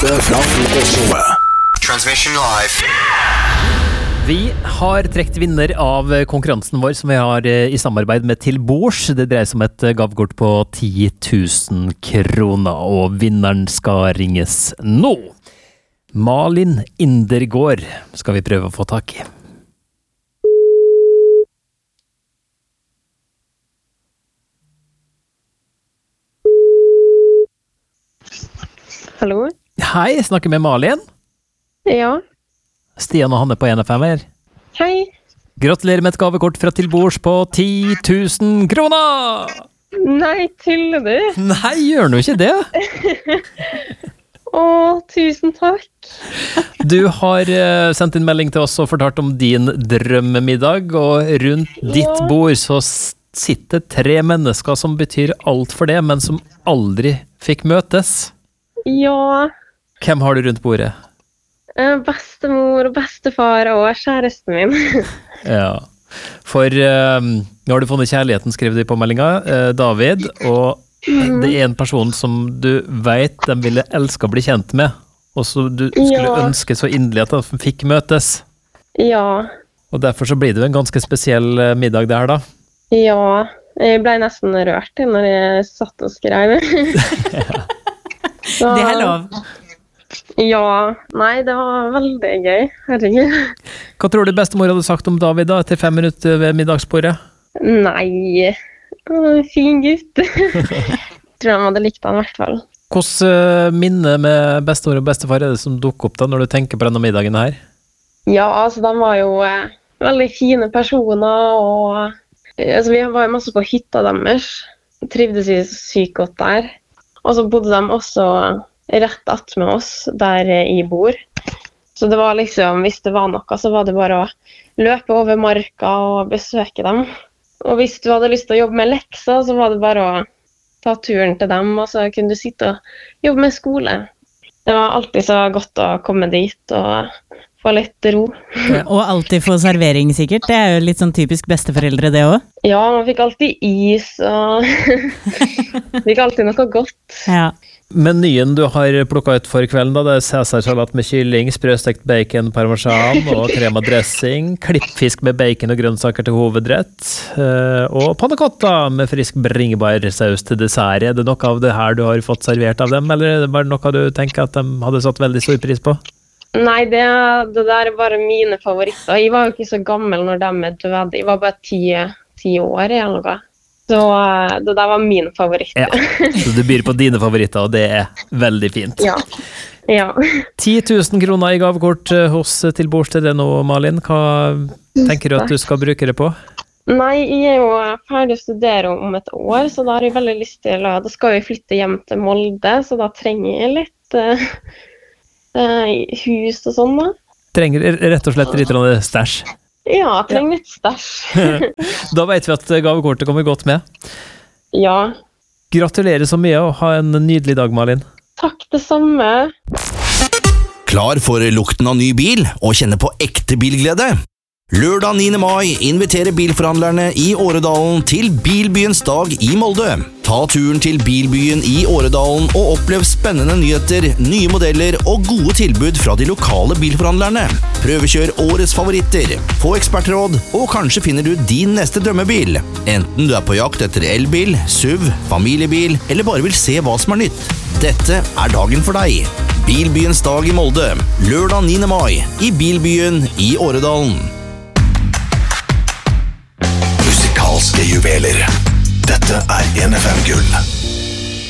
Fra frokostshowet. Transmission live. Vi har trekt vinner av konkurransen vår som vi har i samarbeid med Til Bords. Det dreier seg om et gavekort på 10 000 kroner, og vinneren skal ringes nå. Malin Indergård skal vi prøve å få tak i. Hallo? Hei, jeg snakker med Malin. Ja. Stian og Hanne på 1FM her. Hei. Gratulerer med et gavekort fra Til Bords på 10 000 kroner! Nei, tuller du? Nei, gjør du ikke det? Tusen takk. Du har sendt en melding til oss og fortalt om din drømmemiddag, og rundt ditt bord så sitter 3 mennesker som betyr alt for det, men som aldri fikk møtes. Ja. Hvem har du rundt bordet? Bestemor og bestefar og kjæresten min. Ja, for nå har du funnet kjærligheten, skrev de på meldinga, David, og det er en person som du vet de ville elske å bli kjent med, og så du skulle ønske så inderlig at de fikk møtes. Ja. Og derfor så blir det jo en ganske spesiell middag det her da. Ja, jeg ble nesten rørt når jeg satt og skrev. Ja. Så, det er lov. Ja, nei, det var veldig gøy, herregud. Hva tror du bestemor hadde sagt om David da, etter 5 minutter ved middagsbordet? Nei, fin gutt. Tror han hadde likt han i hvert fall. Hvordan minne med bestemor og bestefar er det som dukker opp da, når du tenker på denne middagen her? Ja, altså, de var jo veldig fine personer, og altså, vi var jo masse på hytta deres. Trivdes vi sykt godt der. Og så bodde de også rett att med oss der i bor. Så det var liksom, hvis det var noe, så var det bare å løpe over marka og besøke dem. Og hvis du hadde lyst til å jobbe med lekser, så var det bare å ta turen til dem, og så kunne du sitte og jobbe med skole. Det var alltid så godt å komme dit og få litt ro. Ja, og alltid få servering sikkert, det er jo litt sånn typisk besteforeldre det også. Ja, man fikk alltid is, og fikk alltid noe godt. Ja. Menyen du har plukket ut for kvelden da, det er cæsarsalat med kylling, sprøstekt bacon, parmesan og krema dressing, klippfisk med bacon og grønnsaker til hovedrett, og panna cotta med frisk bringebærsaus til dessert. Er det noe av det her du har fått servert av dem, eller var det noe du tenker at de hadde satt veldig stor pris på? Nei, det der er bare mine favoritter. Jeg var jo ikke så gammel når de døde. Jeg var bare 10 år eller noe. Så det der var min favoritt. Ja, så du byr på dine favoritter, og det er veldig fint. Ja. Ja. 10 000 kroner i gavekort hos Til Bords til det nå, Malin. Hva tenker du at du skal bruke det på? Nei, jeg er jo ferdig å studere om et år, så da har jeg veldig lyst til da skal jeg flytte hjem til Molde, så da trenger jeg litt hus og sånn da. Trenger rett og slett litt stæsj. Ja, jeg trenger litt stæsj. Da vet vi at gavekortet kommer godt med. Ja. Gratulerer så mye, og ha en nydelig dag, Malin. Takk, det samme. Klar for lukten av ny bil og kjenne på ekte bilglede? Lørdag 9. mai inviterer bilforhandlerne i Åredalen til Bilbyens dag i Molde. Ta turen til Bilbyen i Åredalen og opplev spennende nyheter, nye modeller og gode tilbud fra de lokale bilforhandlerne. Prøvekjør årets favoritter, få ekspertråd, og kanskje finner du din neste drømmebil. Enten du er på jakt etter elbil, SUV, familiebil, eller bare vil se hva som er nytt. Dette er dagen for deg. Bilbyens dag i Molde, lørdag 9. mai i Bilbyen i Åredalen. Musikalske juveler. Dette er 1FM Gull.